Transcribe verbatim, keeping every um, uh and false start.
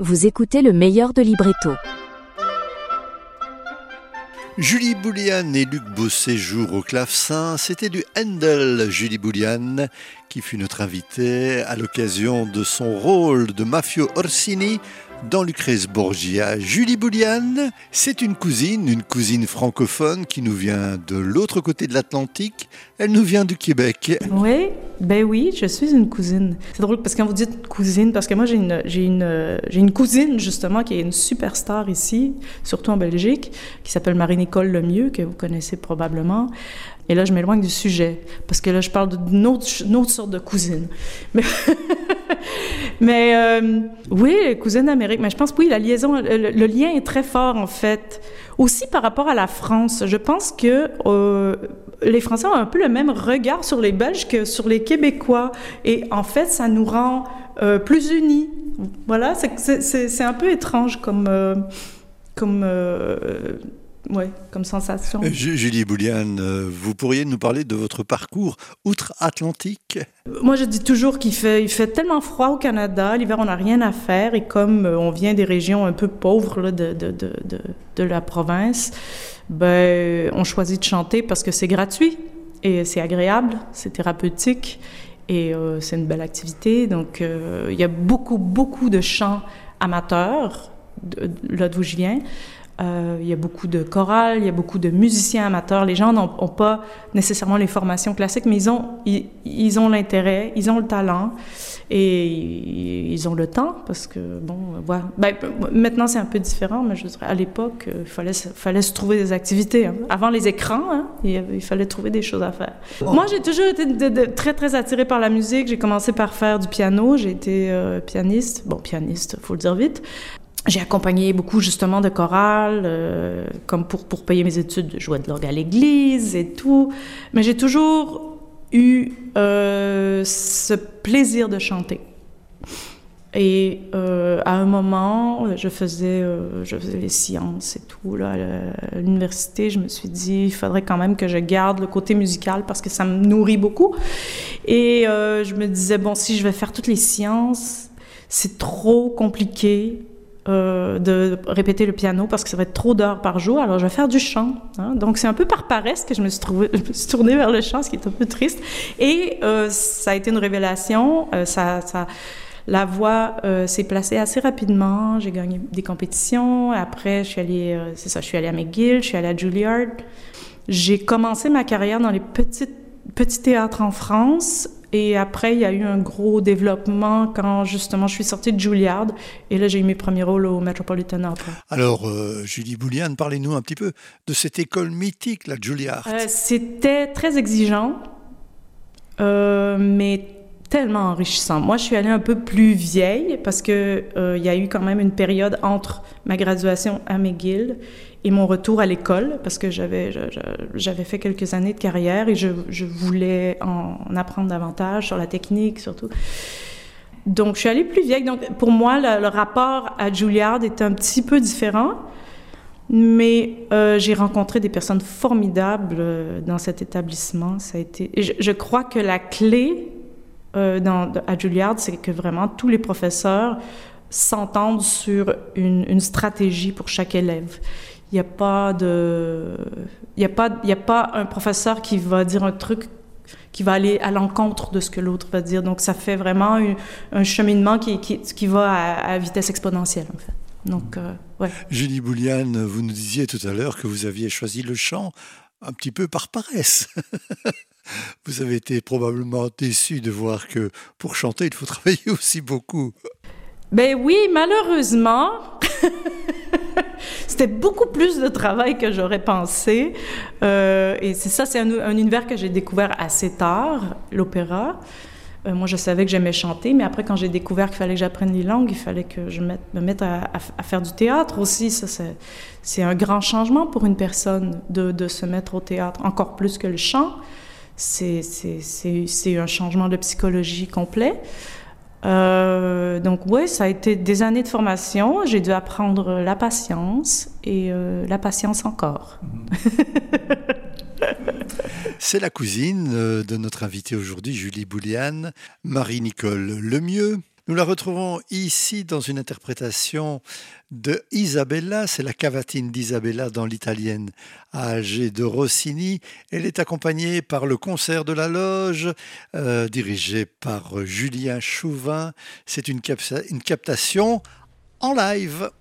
Vous écoutez le meilleur de Libretto. Julie Bouliane et Luc Bosset jouent au clavecin. C'était du Handel, Julie Bouliane, qui fut notre invitée à l'occasion de son rôle de Mafio Orsini dans Lucrèce Borgia. Julie Bouliane, c'est une cousine, une cousine francophone qui nous vient de l'autre côté de l'Atlantique. Elle nous vient du Québec. Oui, ben oui, je suis une cousine. C'est drôle parce que quand vous dites cousine, parce que moi j'ai une, j'ai une, j'ai une cousine justement qui est une superstar ici, surtout en Belgique, qui s'appelle Marie-Nicole Lemieux, que vous connaissez probablement. Et là, je m'éloigne du sujet, parce que là, je parle d'une autre, une autre sorte de cousine. Mais, mais euh, oui, cousine d'Amérique. Mais je pense que oui, la liaison, le, le lien est très fort, en fait. Aussi par rapport à la France. Je pense que euh, les Français ont un peu le même regard sur les Belges que sur les Québécois. Et en fait, ça nous rend euh, plus unis. Voilà, c'est, c'est, c'est, c'est un peu étrange comme... Euh, comme euh, Ouais, comme sensation. Julie Bouliane, vous pourriez nous parler de votre parcours outre-Atlantique? Moi, je dis toujours qu'il fait, il fait tellement froid au Canada. L'hiver, on n'a rien à faire. Et comme on vient des régions un peu pauvres là, de, de, de, de, de la province, ben, on choisit de chanter parce que c'est gratuit et c'est agréable, c'est thérapeutique et euh, c'est une belle activité. Donc, euh, il y a beaucoup, beaucoup de chants amateurs, de, là d'où je viens. Euh, il y a beaucoup de chorales, il y a beaucoup de musiciens amateurs. Les gens n'ont pas nécessairement les formations classiques, mais ils ont, ils, ils ont l'intérêt, ils ont le talent et ils ont le temps parce que, bon, voilà. Ben, maintenant, c'est un peu différent, mais je dirais, à l'époque, il fallait, fallait se trouver des activités. Hein. Avant les écrans, hein, il, il fallait trouver des choses à faire. Oh. Moi, j'ai toujours été de, de, très, très attirée par la musique. J'ai commencé par faire du piano. J'ai été euh, pianiste. Bon, pianiste, il faut le dire vite. J'ai accompagné beaucoup, justement, de chorales, euh, comme pour, pour payer mes études, je jouais de l'orgue à l'église et tout. Mais j'ai toujours eu euh, ce plaisir de chanter. Et euh, à un moment, je faisais, euh, je faisais les sciences et tout, là, à l'université. Je me suis dit, il faudrait quand même que je garde le côté musical parce que ça me nourrit beaucoup. Et euh, je me disais, bon, si je vais faire toutes les sciences, c'est trop compliqué. Euh, de répéter le piano parce que ça va être trop d'heures par jour, alors je vais faire du chant. Hein? Donc, c'est un peu par paresse que je me suis, trouvée, je me suis tournée vers le chant, ce qui est un peu triste. Et euh, ça a été une révélation. Euh, ça, ça, la voix euh, s'est placée assez rapidement. J'ai gagné des compétitions. Après, je suis allée, euh, c'est ça, je suis allée à McGill, je suis allée à Juilliard. J'ai commencé ma carrière dans les petites, petits théâtres en France. Et après, il y a eu un gros développement quand, justement, je suis sortie de Juilliard. Et là, j'ai eu mes premiers rôles au Metropolitan Opera. Alors, euh, Julie Bouliane, parlez-nous un petit peu de cette école mythique, la Juilliard. Euh, c'était très exigeant, euh, mais tellement enrichissant. Moi, je suis allée un peu plus vieille parce qu'il euh, y a eu quand même une période entre ma graduation à McGill et mon retour à l'école, parce que j'avais, j'avais fait quelques années de carrière et je, je voulais en, en apprendre davantage sur la technique, surtout. Donc, je suis allée plus vieille. Donc, pour moi, le, le rapport à Juilliard était un petit peu différent, mais euh, j'ai rencontré des personnes formidables euh, dans cet établissement. Ça a été... je, je crois que la clé euh, dans, à Juilliard, c'est que vraiment tous les professeurs s'entendent sur une, une stratégie pour chaque élève. Il n'y a pas de, il n'y a pas, il n'y a pas un professeur qui va dire un truc qui va aller à l'encontre de ce que l'autre va dire. Donc, ça fait vraiment un, un cheminement qui, qui, qui va à, à vitesse exponentielle, en fait. Donc, euh, ouais. Julie Bouliane, vous nous disiez tout à l'heure que vous aviez choisi le chant un petit peu par paresse. Vous avez été probablement déçue de voir que pour chanter, il faut travailler aussi beaucoup. Ben oui, malheureusement... C'était beaucoup plus de travail que j'aurais pensé. Euh, et c'est ça, c'est un, un univers que j'ai découvert assez tard, l'opéra. Euh, moi, je savais que j'aimais chanter, mais après, quand j'ai découvert qu'il fallait que j'apprenne les langues, il fallait que je mette, me mette à, à, à faire du théâtre aussi. Ça, c'est, c'est un grand changement pour une personne de, de se mettre au théâtre, encore plus que le chant. C'est, c'est, c'est, c'est un changement de psychologie complet. Euh, donc oui, ça a été des années de formation. J'ai dû apprendre la patience et euh, la patience encore. C'est la cousine de notre invitée aujourd'hui, Julie Bouliane, Marie-Nicole Lemieux. Nous la retrouvons ici dans une interprétation de Isabella, c'est la cavatine d'Isabella dans l'italienne âgée de Rossini. Elle est accompagnée par le concert de la Loge, euh, dirigé par Julien Chouvin. C'est une, cap- une captation en live.